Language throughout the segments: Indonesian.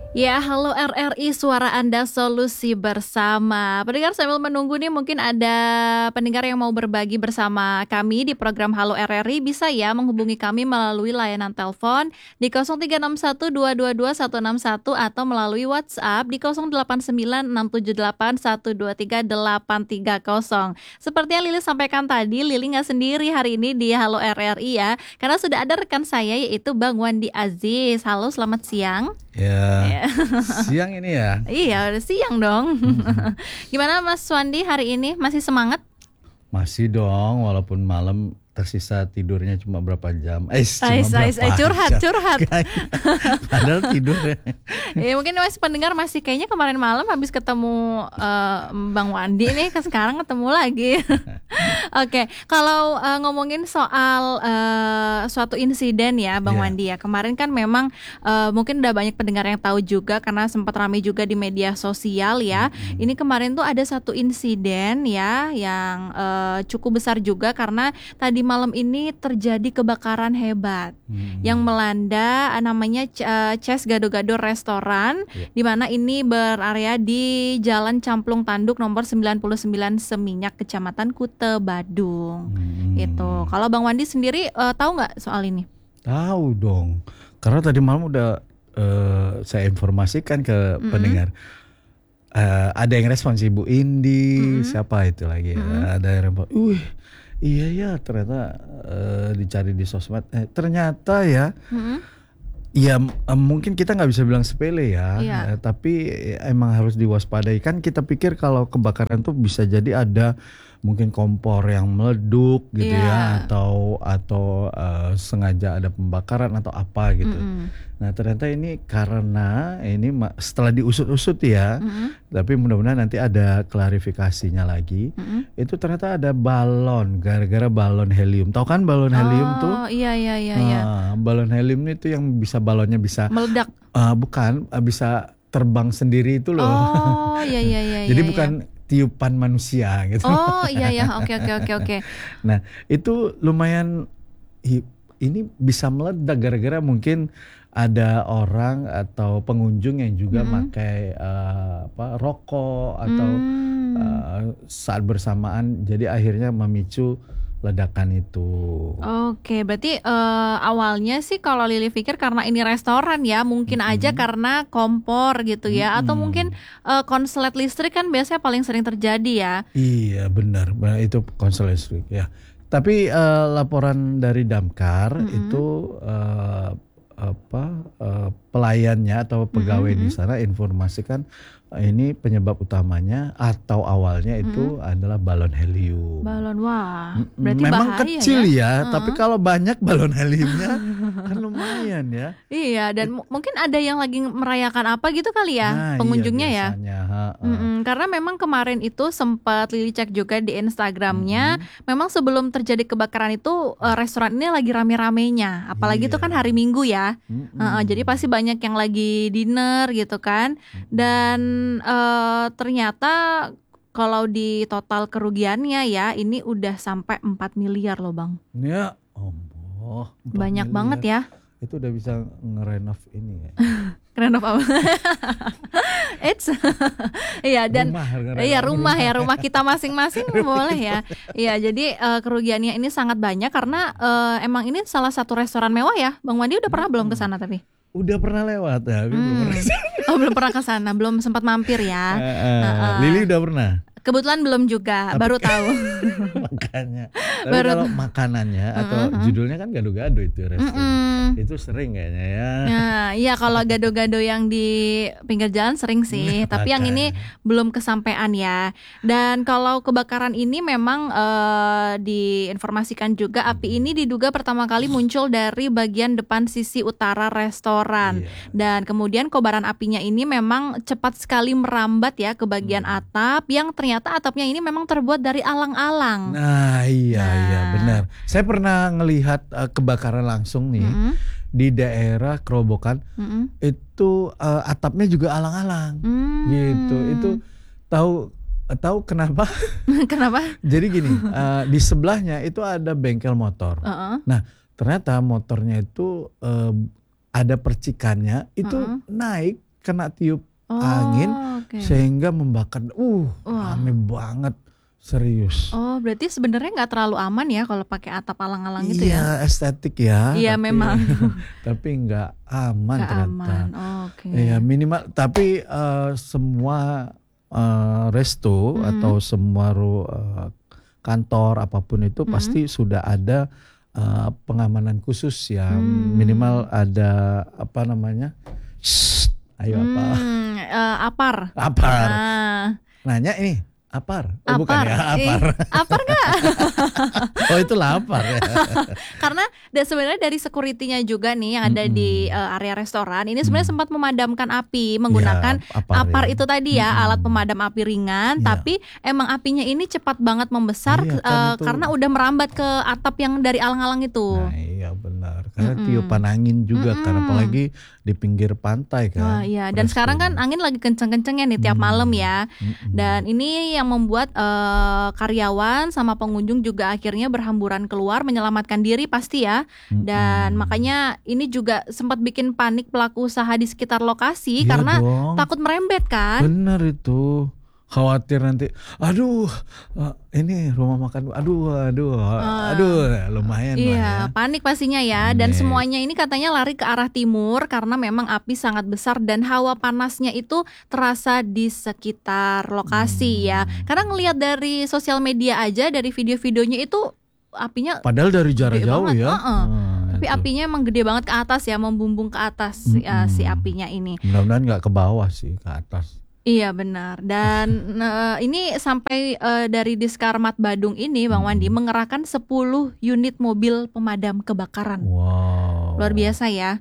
Ya, halo RRI, suara Anda solusi bersama. Pendengar sambil menunggu nih mungkin ada pendengar yang mau berbagi bersama kami di program Halo RRI, bisa ya menghubungi kami melalui layanan telepon di 0361222161 atau melalui WhatsApp di 089678123830. Seperti yang Lili sampaikan tadi, Lili nggak sendiri hari ini di Halo RRI ya, karena sudah ada rekan saya yaitu Bang Wandi Aziz. Halo, selamat siang. Ya, Ya. siang ini ya. Iya, udah siang dong. Gimana Mas Wandi hari ini? Masih semangat? Masih dong, walaupun malam tersisa tidurnya cuma berapa jam. Cuma berapa Curhat. jam. Padahal tidur. Ya mungkin Mas pendengar masih kayaknya kemarin malam habis ketemu Bang Wandi nih, sekarang ketemu lagi. Oke, kalau ngomongin soal suatu insiden ya Bang Wandi ya. Kemarin kan memang mungkin udah banyak pendengar yang tahu juga karena sempat ramai juga di media sosial ya. Ini kemarin tuh ada satu insiden ya yang cukup besar juga karena tadi malam ini terjadi kebakaran hebat yang melanda namanya Ces Gado-Gado Restoran, di mana ini berarea di Jalan Camplung Tanduk nomor 99 Seminyak, Kecamatan Kute, Badung. Itu. Kalau Bang Wandi sendiri tahu nggak soal ini? Tahu dong, karena tadi malam udah saya informasikan ke pendengar. Ada yang respons Ibu Indi, siapa itu lagi ya? Ada yang respons, iya ya ternyata dicari di sosmed, ternyata ya. Ya mungkin kita nggak bisa bilang sepele ya, tapi emang harus diwaspadai. Kan kita pikir kalau kebakaran tuh bisa jadi ada mungkin kompor yang meleduk gitu ya, atau sengaja ada pembakaran atau apa gitu. Nah ternyata ini karena ini setelah diusut-usut ya, tapi mudah-mudahan nanti ada klarifikasinya lagi. Itu ternyata ada balon, gara-gara balon helium. Tahu kan balon helium tuh? Iya. Balon helium itu yang balonnya bisa meledak. Bukan, bisa terbang sendiri itu loh. Oh, iya. Jadi bukan tiupan manusia gitu. Oh, iya. Oke. Nah, itu lumayan ini bisa meledak gara-gara mungkin ada orang atau pengunjung yang juga pakai rokok atau saat bersamaan, jadi akhirnya memicu ledakan itu. Oke, berarti awalnya sih kalau Lili pikir karena ini restoran ya, mungkin aja karena kompor gitu ya, atau mungkin konslet listrik kan biasanya paling sering terjadi ya. Iya benar, itu konslet listrik ya. Tapi laporan dari Damkar itu pelayannya atau pegawai di sana informasikan ini penyebab utamanya atau awalnya itu adalah balon helium. Balon, wah, berarti memang bahaya kecil ya, tapi kalau banyak balon heliumnya kan lumayan ya. Iya, dan mungkin ada yang lagi merayakan apa gitu kali ya pengunjungnya ya. Karena memang kemarin itu sempat Lili cek juga di Instagramnya, memang sebelum terjadi kebakaran itu restoran ini lagi rame-ramenya, apalagi itu kan hari Minggu ya. Jadi pasti banyak yang lagi dinner gitu kan. Dan ternyata kalau di total kerugiannya ya, ini udah sampai 4 miliar loh Bang. Ya Allah, banyak miliar. Banget ya. Itu udah bisa ngerenov ini ya. Renov apa? Iya, dan rumah kita masing-masing boleh ya. Iya, jadi kerugiannya ini sangat banyak karena emang ini salah satu restoran mewah ya. Bang Wandi udah pernah belum ke sana tapi? Udah pernah lewat ya, belum pernah ke sana, belum sempat mampir ya. Lili udah pernah? Kebetulan belum juga, baru tahu. Makanya. Tapi kalau makanannya atau judulnya kan gado-gado itu restoran. Itu sering kayaknya ya. Nah, iya kalau gado-gado yang di pinggir jalan sering sih, tapi yang ini belum kesampaian ya. Dan kalau kebakaran ini memang diinformasikan juga api ini diduga pertama kali muncul dari bagian depan sisi utara restoran. Dan kemudian kobaran apinya ini memang cepat sekali merambat ya ke bagian atap yang ternyata atapnya ini memang terbuat dari alang-alang. Nah iya benar. Saya pernah ngelihat kebakaran langsung nih di daerah Kerobokan. Itu atapnya juga alang-alang gitu. Itu tahu kenapa? Kenapa? Jadi gini, di sebelahnya itu ada bengkel motor. Nah ternyata motornya itu ada percikannya itu naik kena tiup angin oke. sehingga membakar. Wah. Rame banget, serius. Oh, berarti sebenarnya nggak terlalu aman ya kalau pakai atap alang-alang gitu ya? Iya, estetik ya. Iya, tapi- memang. Tapi nggak aman Nggak ternyata. aman. Oke. Iya, minimal. Tapi semua resto atau semua kantor apapun itu pasti sudah ada pengamanan khusus ya. Minimal ada apa namanya? Shh, ayo apa? Apar. Apar. Ah, Nanya ini. Apar? Oh, bukan ya, apar. Apar nggak? Oh, itu lapar ya. Karena sebenarnya dari security-nya juga nih yang ada di area restoran ini sebenarnya sempat memadamkan api menggunakan Ya, apar ya. itu tadi ya, alat pemadam api ringan, Ya. tapi emang apinya ini cepat banget membesar Iya, kan itu. karena udah merambat ke atap yang dari alang-alang itu. Nah, iya benar. Karena tiupan angin juga kan, apalagi di pinggir pantai kan. Wah, iya, dan sekarang kan angin lagi kenceng-kencengnya nih tiap malam ya. Dan ini yang membuat karyawan sama pengunjung juga akhirnya berhamburan keluar menyelamatkan diri pasti ya. Dan makanya ini juga sempat bikin panik pelaku usaha di sekitar lokasi Iya karena dong. takut merembet kan. Bener itu. Khawatir nanti, aduh, ini rumah makan, aduh, lumayan lah ya. Iya, panik pastinya ya. Dan Panik. semuanya ini katanya lari ke arah timur karena memang api sangat besar dan hawa panasnya itu terasa di sekitar lokasi ya. Karena ngelihat dari sosial media aja, dari video-videonya itu apinya Padahal dari jarak gede jauh banget. ya. Tapi itu. apinya emang gede banget ke atas ya, membumbung ke atas si apinya ini. Mudah-mudahan nggak ke bawah sih, ke atas. Iya benar. Dan ini sampai dari Diskarmat Badung ini Bang Wandi mengerahkan 10 unit mobil pemadam kebakaran. Wow. Luar biasa ya.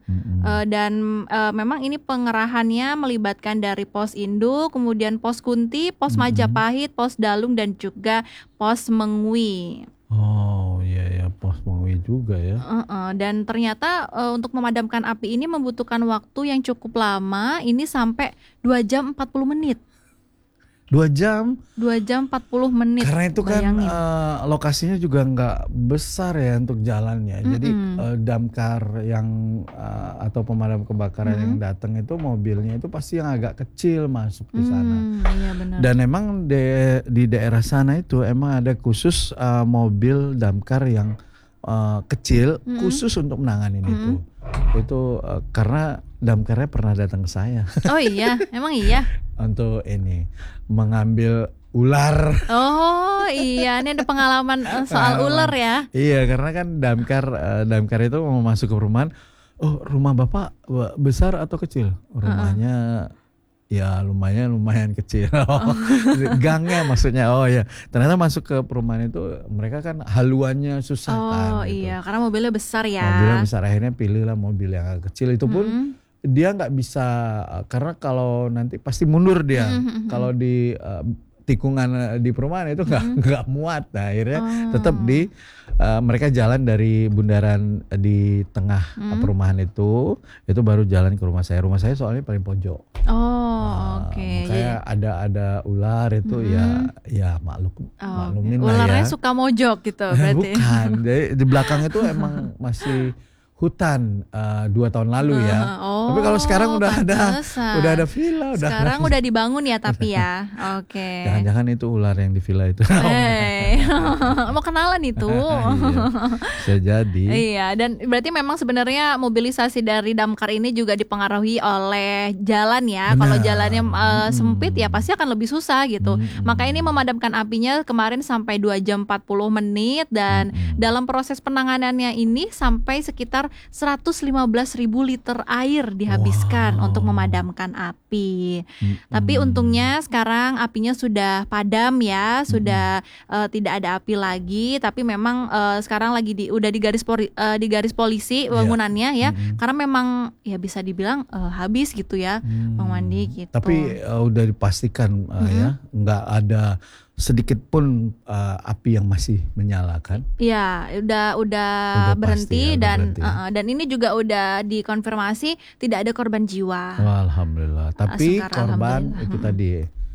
Dan memang ini pengerahannya melibatkan dari Pos Induk, kemudian Pos Kunti, Pos Majapahit, Pos Dalung dan juga Pos Mengwi. Oh iya ya, Pos Mengwi juga ya. Dan ternyata untuk memadamkan api ini membutuhkan waktu yang cukup lama. Ini sampai 2 jam 40 menit. 2 jam. 2 jam 40 menit. Karena itu kan bayangin. lokasinya juga nggak besar ya untuk jalannya. Jadi damkar yang atau pemadam kebakaran yang datang itu mobilnya itu pasti yang agak kecil masuk di sana. Iya benar. Dan emang di daerah sana itu emang ada khusus mobil damkar yang kecil khusus untuk menangani itu. Itu karena damkarnya pernah datang ke saya Oh iya, emang iya. untuk ini mengambil ular. Oh iya, ini ada pengalaman soal ular ya. Iya, karena kan damkar itu mau masuk ke perumahan. Oh, rumah Bapak besar atau kecil? Rumahnya ya lumayan kecil. Gangnya maksudnya. Oh ya, ternyata masuk ke perumahan itu mereka kan haluannya susah kan. Oh gitu. iya, karena mobilnya besar ya. Mobilnya besar, akhirnya pilihlah mobil yang agak kecil. Itu pun dia nggak bisa, karena kalau nanti pasti mundur dia. Kalau di tikungan di perumahan itu nggak muat. Nah, akhirnya tetap mereka jalan dari bundaran di tengah perumahan itu baru jalan ke rumah saya. Rumah saya soalnya paling pojok. Oh oke. Makanya ada ular itu ya maklumin lah ya. Ularnya suka mojok gitu berarti. Bukan, di belakang itu emang masih hutan 2 tahun lalu ya. Tapi kalau sekarang udah ada villa, Sekarang udah dibangun ya tapi ya. Oke. Jangan-jangan itu ular yang di villa itu. Mau kenalan itu. Iya, bisa jadi. Iya, dan berarti memang sebenarnya mobilisasi dari damkar ini juga dipengaruhi oleh jalan ya. Kalau jalannya sempit ya pasti akan lebih susah gitu. Maka ini memadamkan apinya kemarin sampai 2 jam 40 menit dan dalam proses penanganannya ini sampai sekitar 115.000 liter air dihabiskan untuk memadamkan api. Tapi untungnya sekarang apinya sudah padam ya, sudah tidak ada api lagi. Tapi memang sekarang lagi udah di garis polisi bangunannya ya, karena memang ya bisa dibilang habis gitu ya, Bang Wandi gitu. Tapi udah dipastikan ya, nggak ada sedikit pun api yang masih menyala kan? Iya, udah berhenti pasti, dan berhenti. dan ini juga udah dikonfirmasi tidak ada korban jiwa. Wah, alhamdulillah. Tapi Syukur, korban alhamdulillah. itu tadi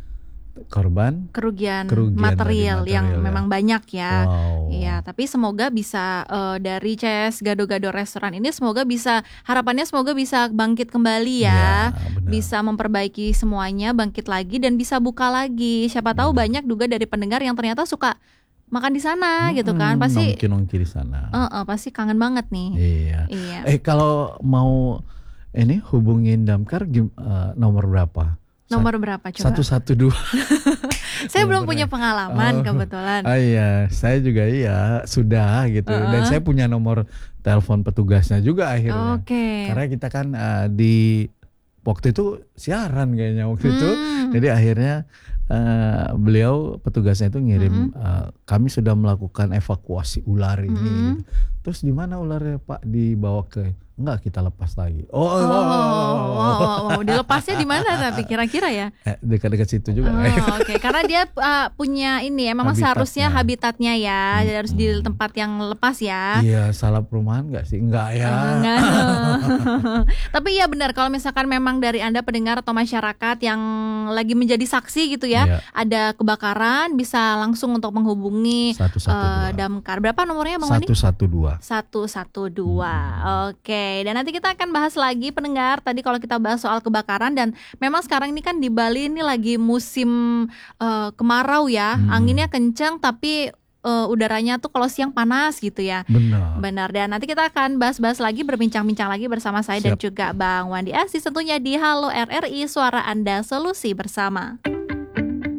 korban kerugian material material yang ya. memang banyak ya. Wow. Iya, tapi semoga bisa dari CS Gado-Gado Restoran ini semoga bisa, harapannya semoga bisa bangkit kembali ya. benar. Bisa memperbaiki semuanya, bangkit lagi dan bisa buka lagi. Siapa tahu banyak juga dari pendengar yang ternyata suka makan di sana gitu kan. Pasti nongki di sana. pasti kangen banget nih. Iya. Kalau mau ini hubungin Damkar nomor berapa? Nomor berapa coba? 112. Saya belum punya pengalaman kebetulan. Iya, saya juga sudah gitu. Dan saya punya nomor telepon petugasnya juga akhirnya. Oke. Karena kita kan di waktu itu siaran kayaknya waktu itu. Jadi akhirnya beliau petugasnya itu ngirim kami sudah melakukan evakuasi ular ini. Gitu. Terus di mana ularnya Pak? Dibawa ke enggak, kita lepas lagi. Dilepasnya di mana tapi kira-kira ya? Dekat-dekat situ juga. Oke. Karena dia punya ini ya, memang seharusnya habitatnya ya, harus di tempat yang lepas ya. Iya, salah perumahan enggak sih? Enggak ya. Tapi ya benar, kalau misalkan memang dari Anda pendengar atau masyarakat yang lagi menjadi saksi gitu ya, ada kebakaran bisa langsung untuk menghubungi 112. Damkar. Berapa nomornya Bang Wandi? 112. 112. Oke. Dan nanti kita akan bahas lagi pendengar. Tadi kalau kita bahas soal kebakaran, dan memang sekarang ini kan di Bali ini lagi musim kemarau ya. Anginnya kencang tapi udaranya tuh kalau siang panas gitu ya. Benar. Dan nanti kita akan bahas-bahas lagi, berbincang-bincang lagi bersama saya dan juga Bang Wandi Aziz tentunya di Halo RRI, Suara Anda Solusi Bersama.